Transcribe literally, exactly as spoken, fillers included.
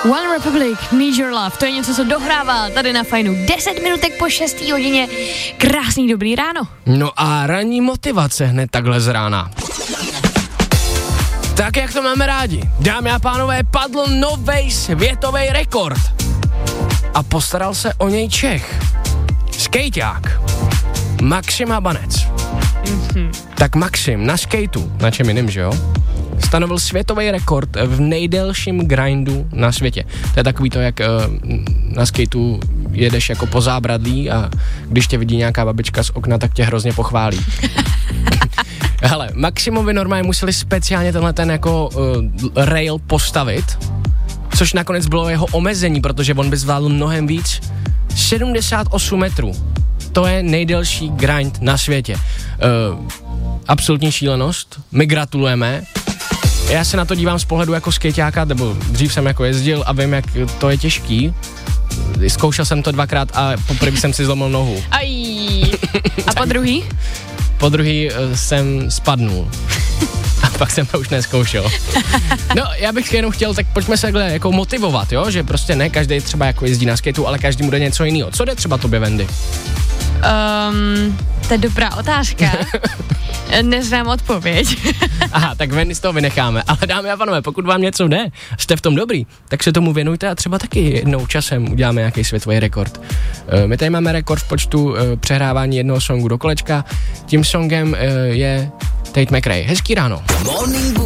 One Republic, Need Your Love, to je něco, co dohrává tady na Fajnu. deset minutek po šesté hodině, krásný dobrý ráno. No a ranní motivace hned takhle z rána. Tak jak to máme rádi, dámy a pánové, padl novej světový rekord. A postaral se o něj Čech. Skejťák. Maxim Habanec. Mm-hmm. Tak Maxim na skateu, na čem jiným, že jo? Stanovil světový rekord v nejdelším grindu na světě. To je takový to, jak uh, na skateu jedeš jako po zábradlí a když tě vidí nějaká babička z okna, tak tě hrozně pochválí. Hele, Maximovi normálně museli speciálně tenhle ten jako uh, rail postavit, což nakonec bylo jeho omezení, protože on by zvládl mnohem víc. sedmdesát osm metrů. To je nejdelší grind na světě. Uh, absolutní šílenost. My gratulujeme. Já se na to dívám z pohledu jako skejťáka, nebo dřív jsem jako jezdil a vím, jak to je těžký. Zkoušel jsem to dvakrát a poprvé jsem si zlomil nohu. Aj. A po druhý? Po druhý uh, jsem spadnul. A pak jsem to už neskoušel. No, já bych jenom chtěl, tak pojďme se takhle jako motivovat, jo? Že prostě ne každý třeba jako jezdí na skateu, ale každý bude něco jiného. Co jde třeba tobě, Wendy? Um, to je dobrá otázka. Neznám odpověď. Aha, tak Wendy z toho vynecháme. Ale dámy a pánové, pokud vám něco jde, jste v tom dobrý, tak se tomu věnujte a třeba taky jednou časem uděláme nějaký světový rekord. Uh, my tady máme rekord v počtu uh, přehrávání jednoho songu do kolečka. Tím songem uh, je Tate McRae. Hezký ráno. Morning